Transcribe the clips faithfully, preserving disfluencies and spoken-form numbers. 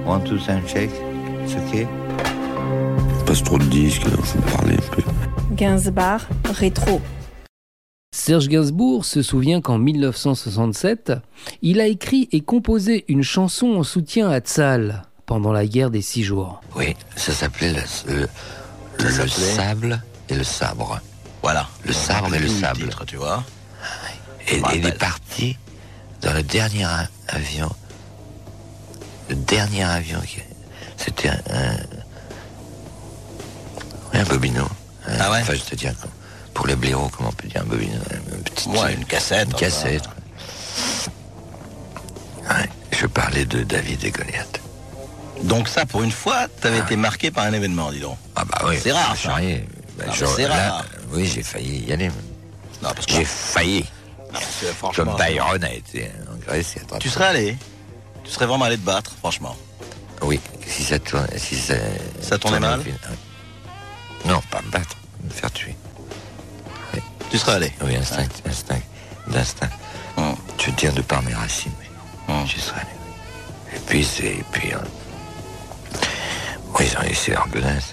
One, two, sound check. C'est ok. Passe trop de disques, alors je vais parler un peu. Gainsbourg, rétro. Serge Gainsbourg se souvient qu'en dix-neuf cent soixante-sept, il a écrit et composé une chanson en soutien à Tzal pendant la guerre des Six Jours. Oui, ça s'appelait le, le, le s'appelait sable et le sabre. Voilà. Le sabre et le sable. Titre, tu vois. Et il est parti dans le dernier a- avion. Le dernier avion, qui... c'était un, un, un bobino. Un, Ah ouais. Enfin, je te dis, pour les blaireaux, comment on peut dire un bobino, une petite, Ouais, une cassette. une enfin. cassette. Ouais, je parlais de David et Goliath. Donc ça, pour une fois, t'avais été marqué par un événement, dis donc. Ah bah oui, C'est rare, j'ai ça. charrié. Bah, Non, mais genre, c'est là, rare. oui, j'ai failli y aller. Non, parce que J'ai failli. non, parce que franchement, Comme Byron a été en Grèce. il y a trente tu ans. serais allé. Tu serais vraiment allé te battre, franchement. Oui, si ça tourne, si ça... Ça tournait mal au film, oui. Non, pas me battre, me faire tuer. Tu serais allé. Oui, instinct, instinct, d'instinct. Hum. Je tiens de par mes racines, mais Hum. j'y serais allé. Et puis, c'est... Et puis... euh, oui, ils ont laissé leur godasse.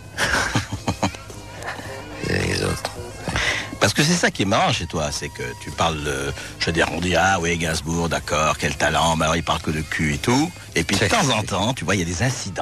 Et les autres. Parce que c'est ça qui est marrant chez toi, c'est que tu parles de... Je veux dire, on dit, ah oui, Gainsbourg, d'accord, quel talent, mais alors il parle que de cul et tout. Et puis de C'est- temps en temps, tu vois, il y a des incidents.